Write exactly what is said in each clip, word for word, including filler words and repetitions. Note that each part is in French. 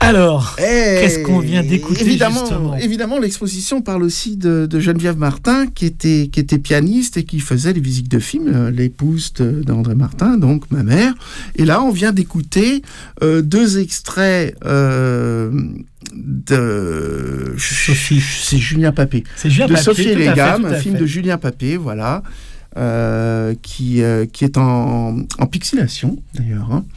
Alors, Et qu'est-ce qu'on vient d'écouter évidemment, justement évidemment, l'exposition parle aussi de, de Geneviève Martin, qui était, qui était pianiste et qui faisait les musiques de films, euh, l'épouse de- d'André Martin, donc ma mère. Et là, on vient d'écouter euh, deux extraits euh, de... Sophie. C'est Julien Papé. C'est Julien De Papier, Sophie et tout les à fait, Gammes, tout à un film fait. de Julien Papé, voilà. Euh, qui, euh, qui est en, en pixelation d'ailleurs, hein.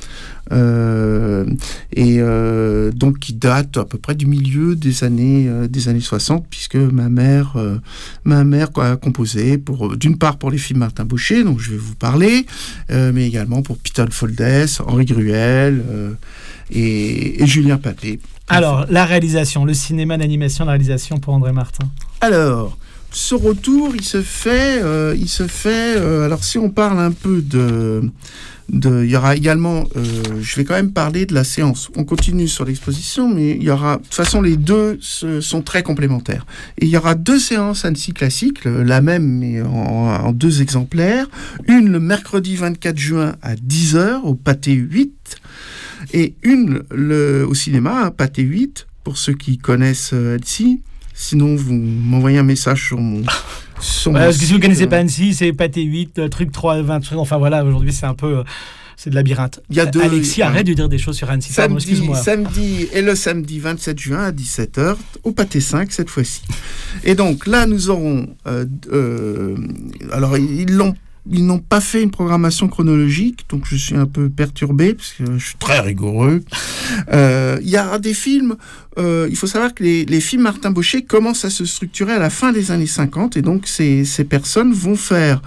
Euh, et euh, donc qui date à peu près du milieu des années euh, des années soixante, puisque ma mère euh, ma mère a composé pour d'une part pour les films Martin Baucher, donc je vais vous parler, euh, mais également pour Peter Foldès, Henri Gruel euh, et, et Julien Papé. Alors, la réalisation, le cinéma d'animation, la réalisation pour André Martin. Alors, ce retour, il se fait, euh, il se fait. Euh, alors, si on parle un peu de, de, il y aura également. Euh, je vais quand même parler de la séance. On continue sur l'exposition, mais il y aura. De toute façon, les deux se- sont très complémentaires. Et il y aura deux séances Annecy classiques, le- la même mais en, en deux exemplaires. Une le mercredi vingt-quatre juin à dix heures au Pâté huit, et une le, au cinéma à Pâté huit pour ceux qui connaissent euh, Annecy. Sinon, vous m'envoyez un message sur mon... Sur Ouais, mon parce que si vous site, connaissez euh, pas Annecy, c'est Pâté huit, euh, truc trois vingt, enfin voilà, aujourd'hui c'est un peu... euh, c'est de labyrinthe. Il y a deux- Alexis, arrête de dire des choses sur Annecy, pardon, Samedi, excuse-moi. samedi et le samedi vingt-sept juin à dix-sept heures au Pâté cinq cette fois-ci. Et donc là, nous aurons... euh, euh, alors, ils l'ont Ils n'ont pas fait une programmation chronologique, donc je suis un peu perturbé, parce que je suis très rigoureux. Euh, Il y a des films, euh, il faut savoir que les, les films Martin Baucher commencent à se structurer à la fin des années cinquante, et donc ces, ces personnes vont faire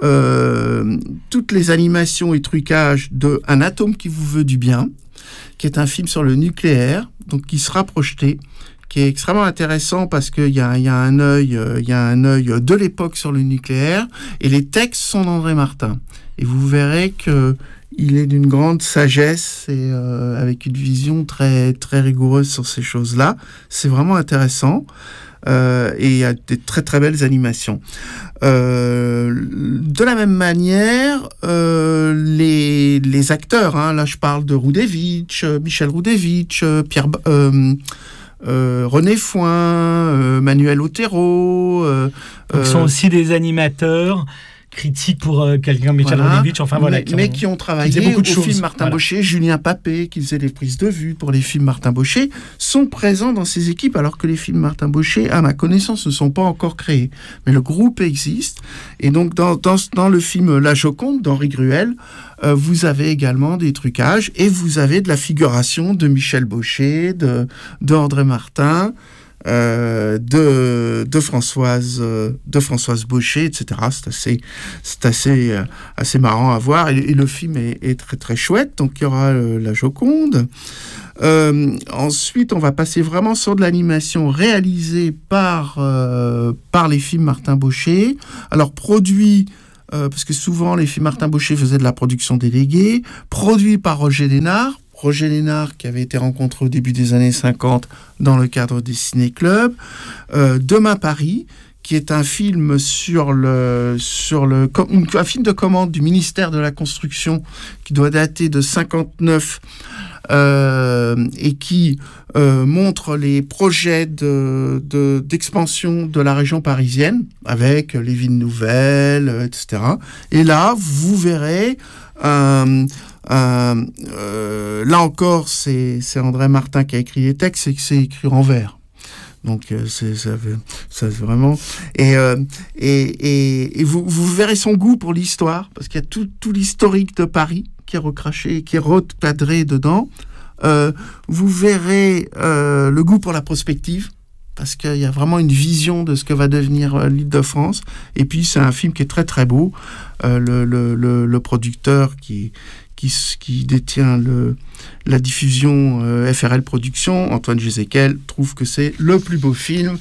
euh, toutes les animations et trucages de Un atome qui vous veut du bien, qui est un film sur le nucléaire, donc qui sera projeté, qui est extrêmement intéressant parce qu'il y a, il y a un œil, euh, il y a un œil de l'époque sur le nucléaire, et les textes sont d'André Martin. Et vous verrez que il est d'une grande sagesse et euh, avec une vision très très rigoureuse sur ces choses-là. C'est vraiment intéressant. Euh, et il y a des très très belles animations. Euh, de la même manière, euh, les, les acteurs, hein, là je parle de Roudevitch, euh, Michel Roudevitch, euh, Pierre, euh, euh, René Foin, euh, Manuel Otero. Euh, Donc, ce sont euh, aussi des animateurs critiques pour euh, quelqu'un, Michel voilà. Rodevitch, enfin voilà. mais, qui ont- mais qui ont qui travaillé faisaient beaucoup de au choses, film Martin voilà. Baucher, Julien Papé, qui faisait les prises de vue pour les films Martin Baucher, sont présents dans ces équipes, alors que les films Martin Baucher, à ma connaissance, ne sont pas encore créés. Mais le groupe existe. Et donc, dans, dans, dans le film La Joconde, d'Henri Gruel, euh, vous avez également des trucages, et vous avez de la figuration de Michel Baucher, de, de André Martin, Euh, de, de Françoise euh, de Françoise Baucher, et cetera. C'est assez, c'est assez, euh, assez marrant à voir, et, et le film est, est très très chouette. Donc il y aura euh, La Joconde. Euh, ensuite, on va passer vraiment sur de l'animation réalisée par euh, par les films Martin Baucher. Alors produit euh, parce que souvent les films Martin Baucher faisaient de la production déléguée, produit par Roger Lénard. Roger Lénard, qui avait été rencontré au début des années cinquante dans le cadre des ciné-clubs. Euh, Demain Paris, qui est un film sur le, sur le, un film de commande du ministère de la Construction qui doit dater de cinquante-neuf euh, et qui euh, montre les projets de, de, d'expansion de la région parisienne avec les villes nouvelles, et cetera. Et là, vous verrez un... Euh, euh, là encore, c'est, c'est André Martin qui a écrit les textes, et que c'est écrit en vers. Donc, euh, c'est, ça, ça c'est vraiment... Et, euh, et, et, et vous, vous verrez son goût pour l'histoire, parce qu'il y a tout, tout l'historique de Paris qui est recraché, qui est recadré dedans. Euh, vous verrez euh, le goût pour la prospective, parce qu'il y a vraiment une vision de ce que va devenir euh, l'Île-de-France. Et puis, c'est un film qui est très, très beau. Euh, le, le, le, le producteur qui... Qui, qui détient le, la diffusion euh, F R L Productions, Antoine Gézéquel, trouve que c'est le plus beau film.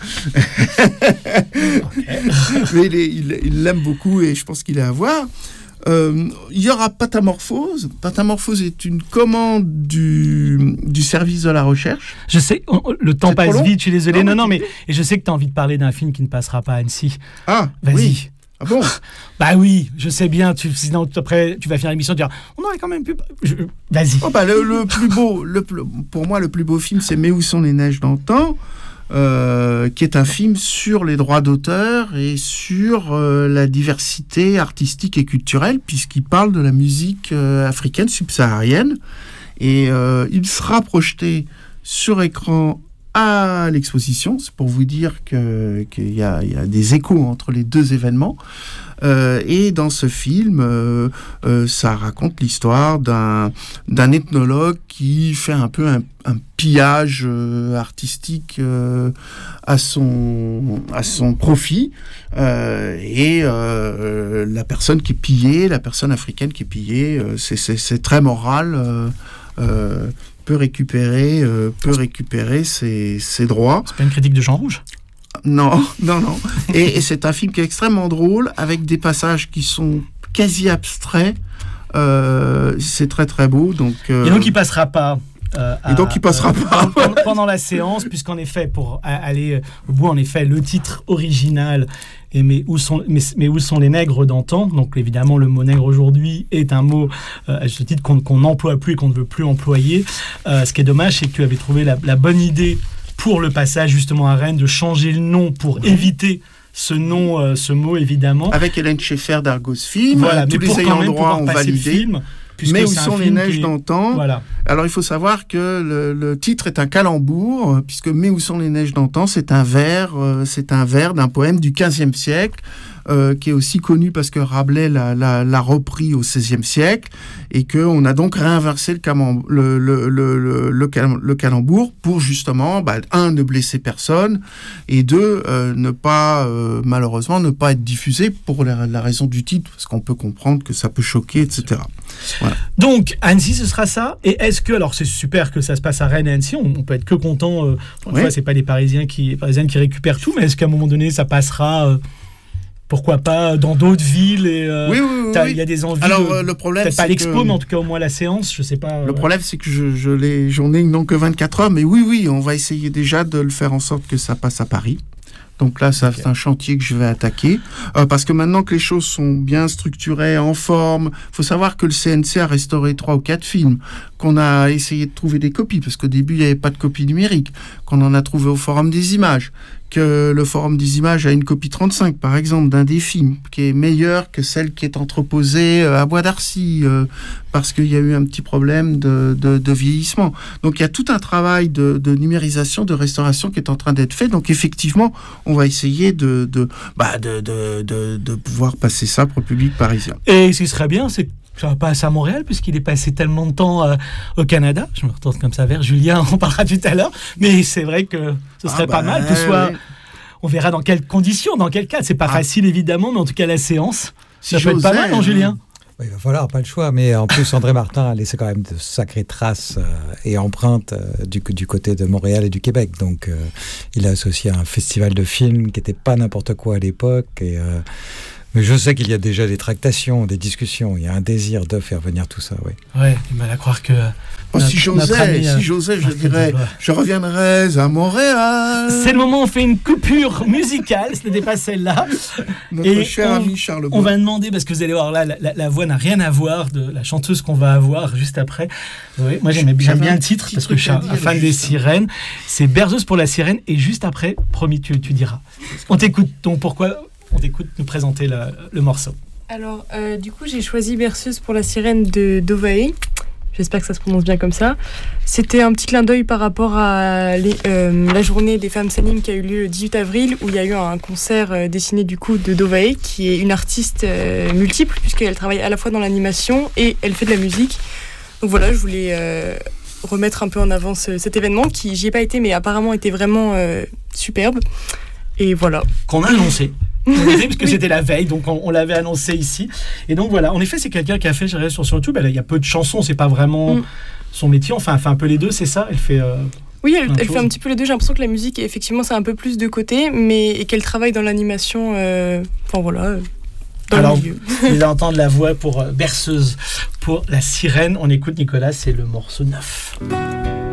Okay. Mais il, est, il, il l'aime beaucoup et je pense qu'il est à voir. Euh, il y aura Patamorphose. Patamorphose est une commande du, du service de la recherche. Je sais, on, le temps c'est passe vite, je suis désolé. Non, non, non mais et je sais que tu as envie de parler d'un film qui ne passera pas à Annecy. Ah, vas-y. Oui. Ah bon? Bah oui, je sais bien. Tu, sinon, après, tu vas finir l'émission et dire on aurait quand même pu. Je, vas-y. Oh bah, le, le plus beau, le, pour moi, le plus beau film, c'est Mais où sont les neiges d'antan, euh, qui est un film sur les droits d'auteur et sur euh, la diversité artistique et culturelle, puisqu'il parle de la musique euh, africaine subsaharienne. Et euh, il sera projeté sur écran à l'exposition. C'est pour vous dire que, qu'il y a, il y a des échos entre les deux événements. Euh, et dans ce film, euh, euh, ça raconte l'histoire d'un, d'un ethnologue qui fait un peu un, un pillage euh, artistique euh, à, son, à son profit. Euh, et euh, la personne qui est pillée, la personne africaine qui est pillée, euh, c'est, c'est, c'est très moral. Euh, euh, peut récupérer, euh, peut récupérer ses, ses droits. C'est pas une critique de Jean Rouge? Non, non, non. Et, et c'est un film qui est extrêmement drôle, avec des passages qui sont quasi abstraits. Euh, c'est très très beau. Donc, euh... Et donc il passera pas. Euh, et donc il passera euh, pas pendant, pendant la séance, puisqu'en effet, pour aller au bout, en effet, le titre original est mais où sont mais, mais où sont les nègres d'antan. Donc évidemment, le mot nègre aujourd'hui est un mot euh, à ce titre qu'on qu'on n'emploie plus et qu'on ne veut plus employer. Euh, ce qui est dommage, c'est que tu avais trouvé la, la bonne idée pour le passage justement à Rennes de changer le nom pour oui. éviter ce nom, euh, ce mot évidemment. Avec Hélène Schaeffer d'Argos Film, voilà, tous les ayants droit ont validé. Mais où sont les neiges est... d'antan? Voilà. Alors il faut savoir que le, le titre est un calembour, puisque Mais où sont les neiges d'antan, c'est un vers, euh, c'est un vers d'un poème du quinzième siècle, euh, qui est aussi connu parce que Rabelais l'a, l'a, l'a repris au seizième siècle, et qu'on a donc réinversé le, camem- le, le, le, le, le, cal- le calembour pour justement, bah, un, ne blesser personne, et deux, euh, ne pas, euh, malheureusement, ne pas être diffusé pour la, la raison du titre, parce qu'on peut comprendre que ça peut choquer, et cetera. Voilà. Donc, Annecy, ce sera ça. Et est-ce que, alors c'est super que ça se passe à Rennes et Annecy, on, on peut être que content. Euh, une oui. fois, c'est pas les Parisiens qui, les Parisiennes qui récupèrent tout, mais est-ce qu'à un moment donné, ça passera, euh, pourquoi pas, dans d'autres villes et euh, oui, oui, oui, il oui. y a des envies. Alors, de, euh, le problème, peut-être c'est pas l'expo, que... mais en tout cas au moins la séance, je sais pas. Le euh... problème, c'est que je, je les journées n'ont que vingt-quatre heures, mais oui, oui, on va essayer déjà de le faire en sorte que ça passe à Paris. Donc là, ça, okay. c'est un chantier que je vais attaquer. Euh, parce que maintenant que les choses sont bien structurées, en forme, il faut savoir que le C N C a restauré trois ou quatre films, qu'on a essayé de trouver des copies, parce qu'au début, il n'y avait pas de copie numérique, qu'on en a trouvé au Forum des images, que le Forum des images a une copie trente-cinq, par exemple, d'un des films, qui est meilleure que celle qui est entreposée à Bois d'Arcy, euh, parce qu'il y a eu un petit problème de, de, de vieillissement. Donc il y a tout un travail de, de numérisation, de restauration qui est en train d'être fait. Donc effectivement, on va essayer de, de, bah, de, de, de, de pouvoir passer ça pour le public parisien. Et ce qui serait bien, c'est ça va passer à Montréal, puisqu'il est passé tellement de temps euh, au Canada. Je me retourne comme ça vers Julien, on parlera tout à l'heure. Mais c'est vrai que ce serait ah bah, pas mal que ce soit... Oui. On verra dans quelles conditions, dans quel cas. C'est pas ah. facile, évidemment, mais en tout cas, la séance, si ça peut être pas mal, non, Julien? Oui, il va falloir, pas le choix. Mais en plus, André Martin a laissé quand même de sacrées traces euh, et empreintes euh, du, du côté de Montréal et du Québec. Donc, euh, il a associé un festival de films qui n'était pas n'importe quoi à l'époque. Et... Euh, Mais je sais qu'il y a déjà des tractations, des discussions. Il y a un désir de faire venir tout ça, oui. Ouais, il mal à croire que... Oh, notre, si j'osais, ami, si j'osais, je dirais, je reviendrais à Montréal. C'est le moment où on fait une coupure musicale, ce n'était pas celle-là. Notre et cher on, ami Charles Bois. On va demander, parce que vous allez voir là, la, la, la voix n'a rien à voir de la chanteuse qu'on va avoir juste après. Oui, moi j'aime bien, bien le titre, parce que je suis un fan des sirènes. C'est Berceuse pour la sirène, et juste après, promis, tu, tu diras. On t'écoute, donc pourquoi... On t'écoute nous présenter le, le morceau. Alors, euh, du coup, j'ai choisi Berceuse pour la sirène de Dovaé. J'espère que ça se prononce bien comme ça. C'était un petit clin d'œil par rapport à les, euh, la journée des femmes Salim qui a eu lieu le dix-huit avril, où il y a eu un concert euh, dessiné du coup de Dovaé, qui est une artiste euh, multiple, puisqu'elle travaille à la fois dans l'animation et elle fait de la musique. Donc voilà, je voulais euh, remettre un peu en avant ce, cet événement, qui, j'y ai pas été, mais apparemment était vraiment euh, superbe. Et voilà. Qu'on a annoncé. Parce que oui. C'était la veille, donc on, on l'avait annoncé ici. Et donc voilà, en effet, c'est quelqu'un qui a fait, j'ai regardé sur son YouTube, elle, il y a peu de chansons, c'est pas vraiment mm. son métier, enfin, elle fait un peu les deux, c'est ça? Elle fait. Euh, oui, elle, elle fait un petit peu les deux. J'ai l'impression que la musique, effectivement, c'est un peu plus de côté, mais et qu'elle travaille dans l'animation, euh, enfin voilà. Dans Alors, le milieu. Vous allez entendre la voix pour euh, Berceuse, pour la sirène. On écoute Nicolas, c'est le morceau neuf.